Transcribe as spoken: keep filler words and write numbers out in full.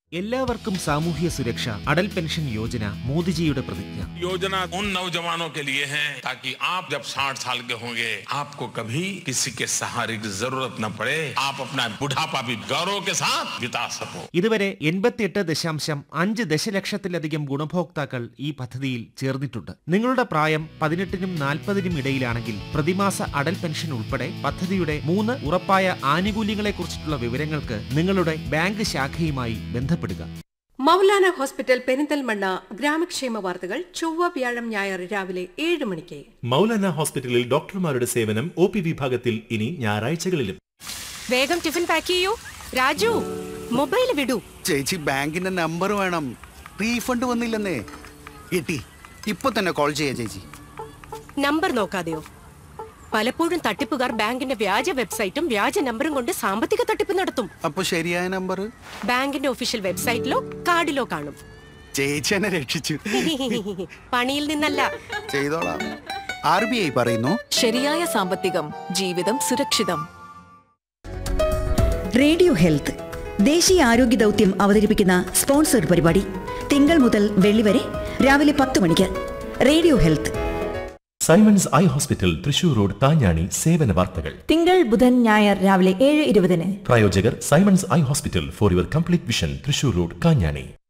എല്ലാവർക്കും സാമൂഹ്യ സുരക്ഷ അടൽ പെൻഷൻ യോജന മോദിജിയുടെ പ്രതിജ്ഞ. योजना उन नौजवानों के लिए है ताकि आप जब साठ साल के होंगे आपको कभी किसी के सहारे की जरूरत न पड़े, आप अपना बुढ़ापा भी गौरव के साथ बिता सको. ഇതുവരെ എൺപത്തിയെട്ട് ദശാംശം അഞ്ച് ദശലക്ഷത്തിലധികം ഗുണഭോക്താക്കൾ ഈ പദ്ധതിയിൽ ചേർന്നിട്ടുണ്ട്. നിങ്ങളുടെ പ്രായം പതിനെട്ടിനും നാൽപ്പതിനും ഇടയിലാണെങ്കിൽ പ്രതിമാസ അടൽ പെൻഷൻ ഉൾപ്പെടെ പദ്ധതിയുടെ മൂന്ന് ഉറപ്പായ ആനുകൂല്യങ്ങളെക്കുറിച്ചിട്ടുള്ള വിവരങ്ങൾക്ക് നിങ്ങളുടെ ബാങ്ക് ശാഖയുമായി ബന്ധപ്പെടുക. മൗലാന ഹോസ്പിറ്റൽ പെരിന്തൽമണ്ണ ഗ്രാമക്ഷേമ വാർത്തകൾ ചൊവ്വ വ്യാഴം ഞായർ രാവിലെ ഏഴ് മണിക്ക്. മൗലാന ഹോസ്പിറ്റലിൽ ഡോക്ടർമാരുടെ സേവനം ഒ പി വിഭാഗത്തിൽ ഇനി ഞായറാഴ്ചകളിലും. വേഗം ടിഫിൻ പാക്ക് ചെയ്യൂ. രാജു, മൊബൈൽ വിടൂ. ചേച്ചി, ബാങ്കിന്റെ നമ്പർ വേണം. റീഫണ്ട് വന്നില്ലെന്നേ. കിട്ടി, ഇപ്പൊ തന്നെ കോൾ ചെയ്യാ ചേച്ചി. നമ്പർ നോക്കാതെയോ? പലപ്പോഴും തട്ടിപ്പുകാർ ബാങ്കിന്റെ വ്യാജ വെബ്സൈറ്റും വ്യാജ നമ്പറും കൊണ്ട് സാമ്പത്തിക തട്ടിപ്പ് നടത്തും. അപ്പൊ ശരിയായ നമ്പർ ബാങ്കിന്റെ ഒഫീഷ്യൽ വെബ്സൈറ്റിലോ കാർഡിലോ കാണും. ചേച്ചി എന്നെ രക്ഷിച്ചു. പണിയിൽ നിന്നല്ല, ചെയ്തോളാം. ആർ ബി ഐ പറയുന്നു, ശരിയായ സാമ്പത്തികം ജീവിതം സുരക്ഷിതം. റേഡിയോ ഹെൽത്ത് ദേശീയ ആരോഗ്യ ദൗത്യം അവതരിപ്പിക്കുന്ന സ്പോൺസർഡ് പരിപാടി തിങ്കൾ മുതൽ വെള്ളി വരെ രാവിലെ പത്ത് മണിക്ക്. Radio health. Symons eye hospital Thrissur road താഞ്ഞാണി സേവന വാർത്തകൾ തിങ്കൾ ബുധൻ ഞായർ രാവിലെ ഏഴ് ഇരുപതിന്. പ്രായോജകർ Symons eye hospital for your complete vision Thrissur road Kanjani.